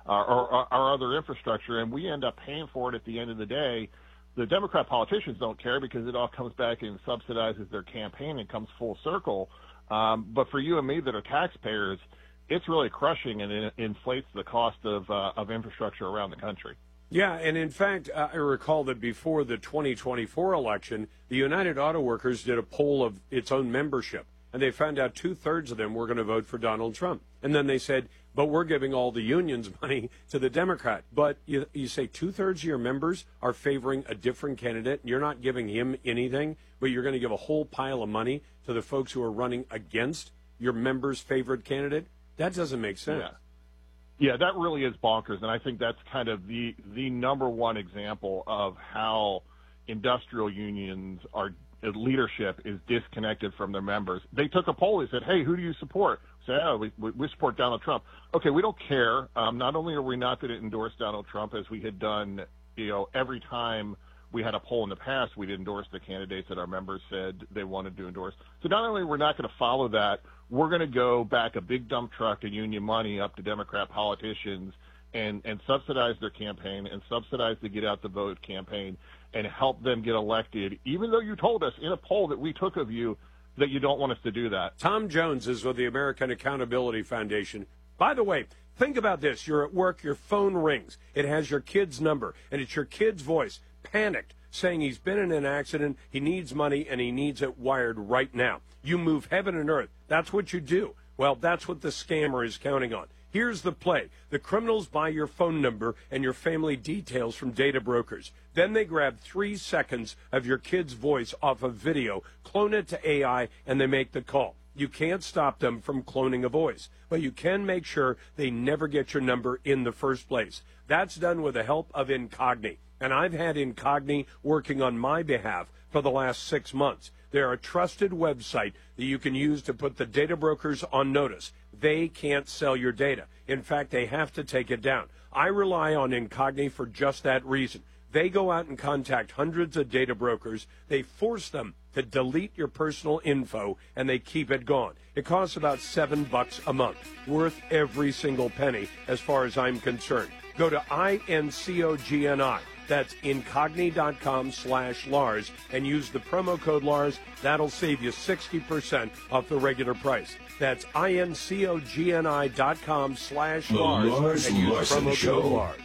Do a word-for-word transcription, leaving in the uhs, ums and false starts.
uh, or, or our other infrastructure, and we end up paying for it at the end of the day. The Democrat politicians don't care because it all comes back and subsidizes their campaign and comes full circle. Um, but for you and me that are taxpayers, it's really crushing, and it inflates the cost of uh, of infrastructure around the country. Yeah, and in fact, uh, I recall that before the twenty twenty-four election, the United Auto Workers did a poll of its own membership, and they found out two-thirds of them were going to vote for Donald Trump. And then they said, but we're giving all the unions money to the Democrat. But you, you say two-thirds of your members are favoring a different candidate. You're not giving him anything, but you're going to give a whole pile of money to the folks who are running against your members' favorite candidate? That doesn't make sense. Yeah. Yeah, that really is bonkers, and I think that's kind of the the number one example of how industrial unions are leadership is disconnected from their members. They took a poll. They said, "Hey, who do you support?" Say, "Oh, we we support Donald Trump." Okay, we don't care. Um, not only are we not going to endorse Donald Trump as we had done, you know, every time we had a poll in the past, we'd endorse the candidates that our members said they wanted to endorse. So not only we're not going to follow that, we're going to go back a big dump truck of union money up to Democrat politicians and, and subsidize their campaign and subsidize the get out the vote campaign and help them get elected, even though you told us in a poll that we took of you that you don't want us to do that. Tom Jones is with the American Accountability Foundation. By the way, think about this. You're at work, your phone rings. It has your kid's number, and it's your kid's voice, panicked, saying he's been in an accident, he needs money, and he needs it wired right now. You move heaven and earth. That's what you do. Well, that's what the scammer is counting on. Here's the play. The criminals buy your phone number and your family details from data brokers. Then they grab three seconds of your kid's voice off of video, clone it to A I, and they make the call. You can't stop them from cloning a voice, but you can make sure they never get your number in the first place. That's done with the help of Incogni, and I've had Incogni working on my behalf for the last six months. They're a trusted website that you can use to put the data brokers on notice. They can't sell your data. In fact, they have to take it down. I rely on Incogni for just that reason. They go out and contact hundreds of data brokers. They force them to delete your personal info, and they keep it gone. It costs about seven bucks a month, worth every single penny as far as I'm concerned. Go to I N C O G N I. That's incogni.com slash Lars and use the promo code Lars. That'll save you sixty percent off the regular price. That's I N C O G N I dot com slash Lars and use the promo code Lars.